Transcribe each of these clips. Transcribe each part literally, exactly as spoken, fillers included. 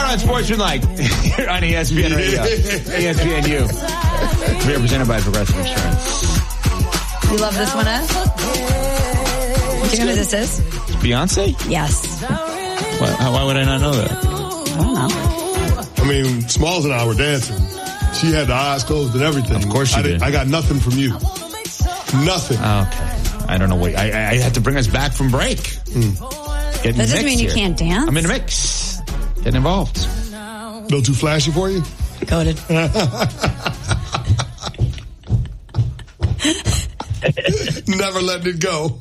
on Sportsmanlike here on E S P N Radio. E S P N U. We are presented by Progressive Insurance. You love this one, Ed? Do you know who this is? Beyonce? Yes. Why, why would I not know that? I don't know. I mean, Smalls and I were dancing. She had the eyes closed and everything. Of course she I did. I got nothing from you. Nothing. Oh, okay. I don't know. Wait, I, I had to bring us back from break. Mm. That doesn't mean you here. can't dance. I'm in a mix. Getting involved. A little too flashy for you? Coded. Never letting it go.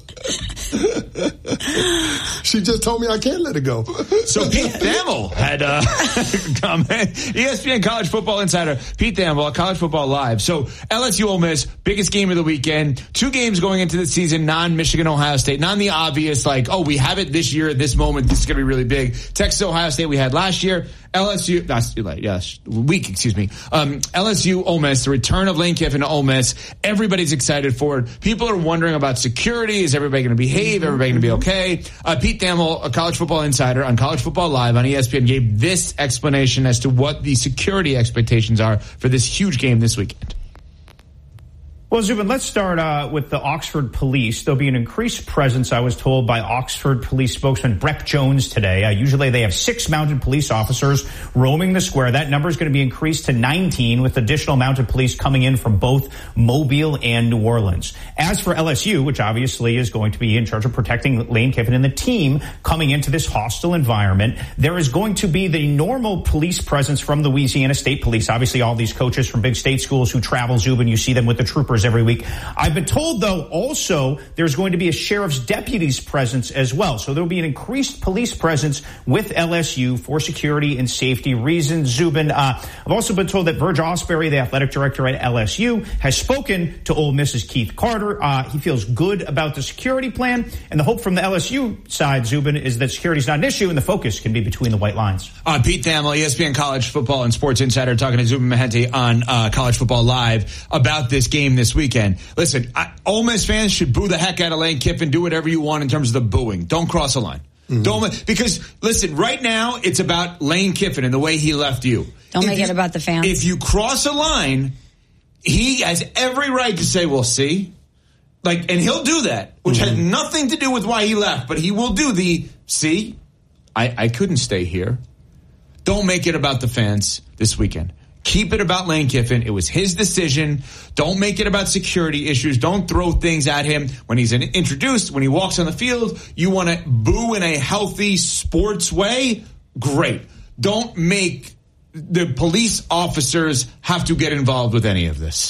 She just told me I can't let it go. So Pete Thamel had uh, come in. E S P N College Football Insider, Pete Thamel, College Football Live. So L S U Ole Miss, biggest game of the weekend. Two games going into the season, non-Michigan, Ohio State. Non the obvious, like, oh, we have it this year at this moment. This is going to be really big. Texas, Ohio State we had last year. L S U, that's yes, week, excuse me. Um, L S U, Ole Miss, the return of Lane Kiffin to Ole Miss. Everybody's excited for it. People are wondering about security. Is everybody going to behave? Everybody going to be okay? Uh, Pete Thamel, a College Football Insider on College Football Live on E S P N, gave this explanation as to what the security expectations are for this huge game this weekend. Well, Zubin, let's start uh, with the Oxford Police. There'll be an increased presence, I was told, by Oxford Police spokesman Breck Jones today. Uh, usually they have six mounted police officers roaming the square. That number is going to be increased to nineteen, with additional mounted police coming in from both Mobile and New Orleans. As for L S U, which obviously is going to be in charge of protecting Lane Kiffin and the team coming into this hostile environment, there is going to be the normal police presence from the Louisiana State Police. Obviously, all these coaches from big state schools who travel, Zubin, you see them with the troopers every week. I've been told, though, also there's going to be a sheriff's deputy's presence as well. So there'll be an increased police presence with L S U for security and safety reasons. Zubin, uh, I've also been told that Verge Osbury, the athletic director at L S U, has spoken to Ole Miss's Keith Carter. Uh, he feels good about the security plan, and the hope from the L S U side, Zubin, is that security is not an issue and the focus can be between the white lines. Uh, Pete Thamel, E S P N College Football and Sports Insider, talking to Zubin Mehenti on uh, College Football Live about this game this weekend. Listen, I, Ole Miss fans should boo the heck out of Lane Kiffin. Do whatever you want in terms of the booing. Don't cross a line. Mm-hmm. Don't, because, listen, right now it's about Lane Kiffin and the way he left you. Don't if make you, it about the fans. If you cross a line, he has every right to say, well, see? Like, and he'll do that, which mm-hmm. has nothing to do with why he left, but he will do the, see, I, I couldn't stay here. Don't make it about the fans this weekend. Keep it about Lane Kiffin. It was his decision. Don't make it about security issues. Don't throw things at him when he's introduced, when he walks on the field. You want to boo in a healthy sports way? Great. Don't make the police officers have to get involved with any of this.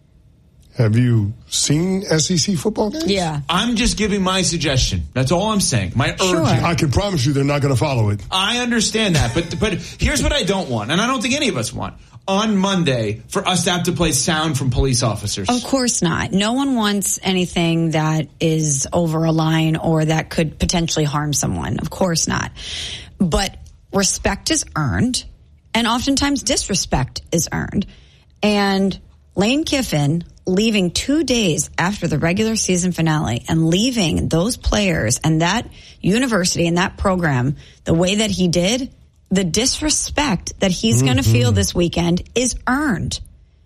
Have you seen S E C football games? Yeah. I'm just giving my suggestion. That's all I'm saying. My urge. Sure. I can promise you they're not going to follow it. I understand that. But, but here's what I don't want, and I don't think any of us want. On Monday, for us to have to play sound from police officers. Of course not. No one wants anything that is over a line or that could potentially harm someone. Of course not. But respect is earned, and oftentimes disrespect is earned. And Lane Kiffin leaving two days after the regular season finale and leaving those players and that university and that program the way that he did, the disrespect that he's mm-hmm. going to feel this weekend is earned.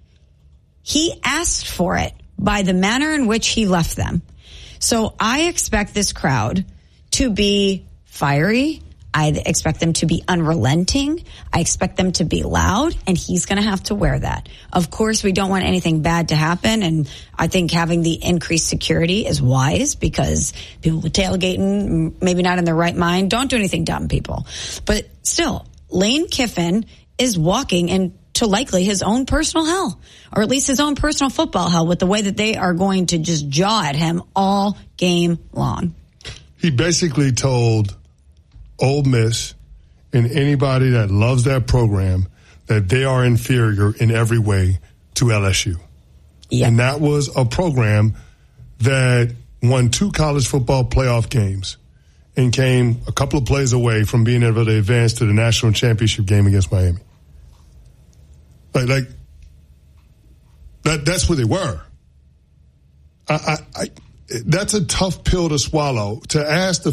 He asked for it by the manner in which he left them. So I expect this crowd to be fiery. I expect them to be unrelenting. I expect them to be loud, and he's going to have to wear that. Of course, we don't want anything bad to happen, and I think having the increased security is wise because people tailgating, maybe not in their right mind. Don't do anything dumb, people. But still, Lane Kiffin is walking into likely his own personal hell, or at least his own personal football hell, with the way that they are going to just jaw at him all game long. He basically told Ole Miss and anybody that loves that program that they are inferior in every way to L S U. Yep. And that was a program that won two college football playoff games and came a couple of plays away from being able to advance to the national championship game against Miami. Like, like that, that's where they were. I, I, I, that's a tough pill to swallow, to ask the